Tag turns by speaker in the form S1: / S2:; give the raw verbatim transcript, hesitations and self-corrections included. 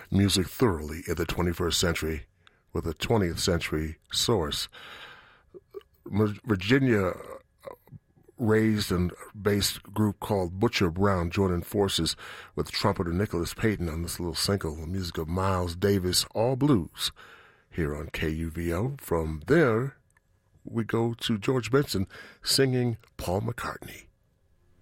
S1: music thoroughly in the twenty-first century with a twentieth century source. Virginia raised and based group called Butcher Brown joining forces with trumpeter Nicholas Payton on this little single, the music of Miles Davis, All Blues, here on K U V O. From there, we go to George Benson singing Paul McCartney.